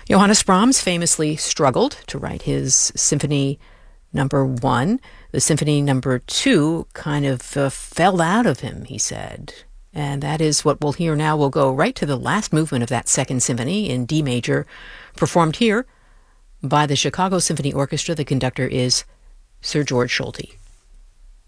Johannes Brahms famously struggled to write his Symphony Number 1. The Symphony Number 2 kind of fell out of him, he said. And that is what we'll hear now. We'll go right to the last movement of that Second Symphony in D major, performed here by the Chicago Symphony Orchestra. The conductor is Sir George Solti.